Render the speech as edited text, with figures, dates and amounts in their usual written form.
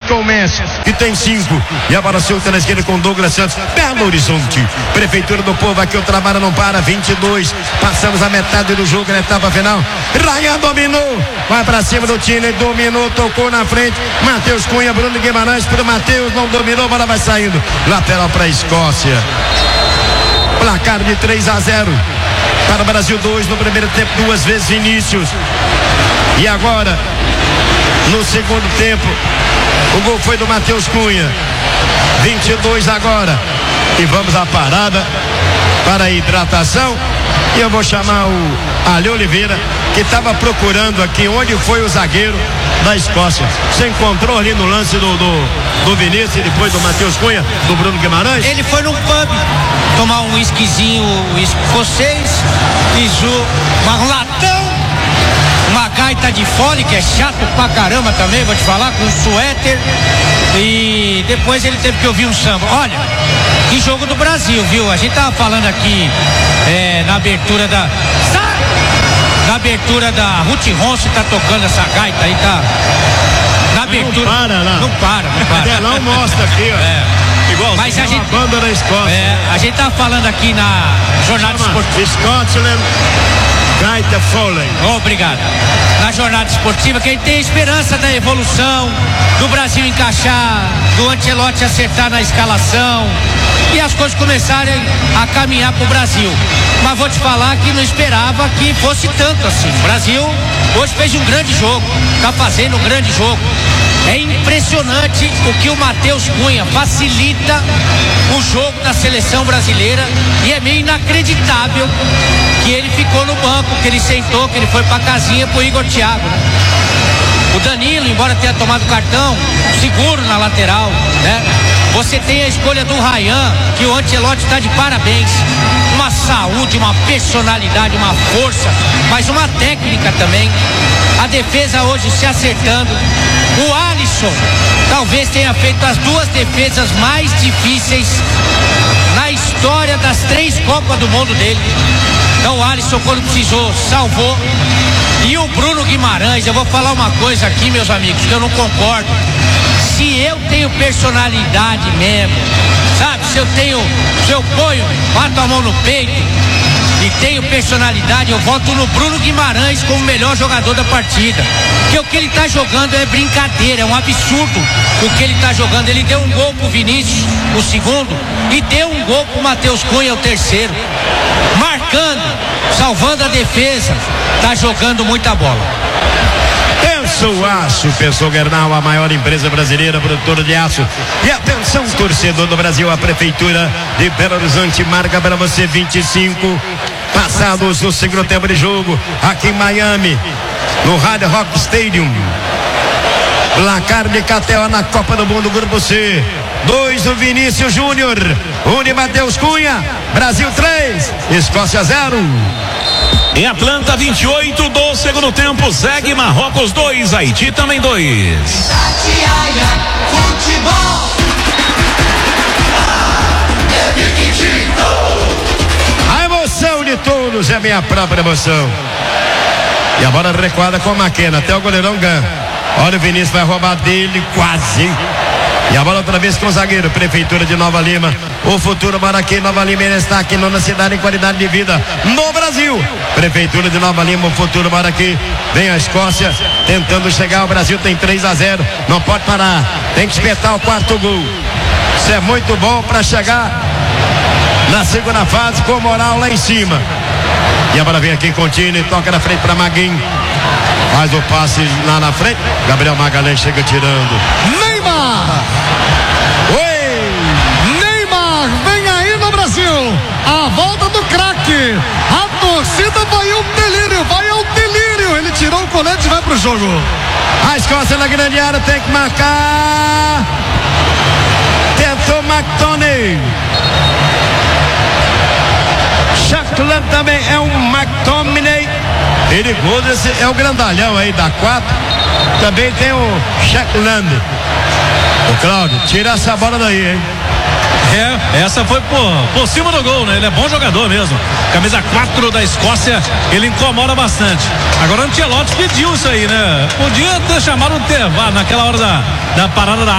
com o Messi, que tem 5. E a bola solta na esquerda com Douglas Santos. Belo Horizonte. Prefeitura do Povo, aqui o trabalho não para. 22. Passamos a metade do jogo na etapa final. Ryan dominou. Vai pra cima do time. Dominou, tocou na frente. Matheus Cunha, Bruno Guimarães pro Matheus. Não dominou, a bola vai saindo. Lateral pra Escócia. Placar de 3-0. Para o Brasil 2 no primeiro tempo, 2 vezes Vinícius. E agora, no segundo tempo, o gol foi do Matheus Cunha. 22 agora. E vamos à parada para a hidratação. E eu vou chamar o Ali Oliveira, que estava procurando aqui onde foi o zagueiro da Escócia. Você encontrou ali no lance do Vinícius e depois do Matheus Cunha, do Bruno Guimarães? Ele foi num pub tomar um whiskyzinho escocês, um latão, uma gaita de fole, que é chato pra caramba também, vou te falar, com um suéter, e depois ele teve que ouvir um samba. Olha, que jogo do Brasil, viu? A gente tava falando aqui na abertura da Ruth Ronce, tá tocando essa gaita aí, tá? Na abertura. Não para lá. Não para. Não mostra aqui, ó. Igual. Mas a gente. Banda da Escócia. A gente tá falando aqui na jornada esportiva. Scotland Gaita Foley. Obrigado. Na jornada esportiva, que a gente tem esperança da evolução, do Brasil encaixar, do Ancelotti acertar na escalação e as coisas começarem a caminhar pro Brasil. Mas vou te falar que não esperava que fosse tanto assim. O Brasil hoje fez um grande jogo, tá fazendo um grande jogo. É impressionante o que o Matheus Cunha facilita o jogo da seleção brasileira, e é meio inacreditável que ele ficou no banco, que ele sentou, que ele foi pra casinha pro Igor Thiago. O Danilo, embora tenha tomado cartão, seguro na lateral, né? Você tem a escolha do Ryan, que o Ancelotti está de parabéns. Uma saúde, uma personalidade, uma força, mas uma técnica também. A defesa hoje se acertando. O Alisson talvez tenha feito as 2 defesas mais difíceis na história das 3 Copas do Mundo dele. Então o Alisson, quando precisou, salvou. E o Bruno Guimarães, eu vou falar uma coisa aqui, meus amigos, que eu não concordo. Se eu tenho personalidade mesmo, sabe? Se eu ponho, bato a mão no peito e tenho personalidade, eu voto no Bruno Guimarães como melhor jogador da partida. Porque o que ele tá jogando é brincadeira, é um absurdo o que ele tá jogando. Ele deu um gol pro Vinícius, o segundo, e deu um gol pro Matheus Cunha, o terceiro. Marcando, salvando a defesa, tá jogando muita bola. Pensou Aço, pensou Gerdau, a maior empresa brasileira produtora de aço. E atenção, torcedor do Brasil, a Prefeitura de Belo Horizonte marca para você 25 passados no segundo tempo de jogo, aqui em Miami, no Hard Rock Stadium. Placar de KTO na Copa do Mundo, Grupo C. 2 do Vinícius Júnior, 1 de Matheus Cunha. Brasil 3, Escócia 0. Em Atlanta, 28 do segundo tempo, segue Marrocos 2, Haiti também 2. A emoção de todos é minha própria emoção. E a bola recuada com a Maquena, até o goleirão ganha. Olha, o Vinícius vai roubar dele, quase. E a bola outra vez com o zagueiro, Prefeitura de Nova Lima. O futuro mora aqui em Nova Lima, ele está aqui na cidade em qualidade de vida no Brasil. Prefeitura de Nova Lima, o futuro mora aqui. Vem a Escócia tentando chegar, o Brasil tem 3-0, não pode parar, tem que espetar o 4º gol. Isso é muito bom para chegar na segunda fase com moral lá em cima. E a bola vem aqui, continua, toca na frente para Maguinho. Faz o passe lá na frente. Gabriel Magalhães chega tirando. Neymar! Oi! Neymar vem aí no Brasil. A volta do craque. A torcida vai ao delírio. Ele tirou o colete e vai pro jogo. A Escócia na grande área tem que marcar. Tentou McTominay. Shackland também é um McTominay. Perigoso, esse é o grandalhão aí da 4. Também tem o Shackland. O Cláudio, tira essa bola daí, hein? Essa foi por cima do gol, né? Ele é bom jogador mesmo. Camisa 4 da Escócia, ele incomoda bastante. Agora o Ancelotti pediu isso aí, né? Podia ter chamado o Tervar naquela hora da parada da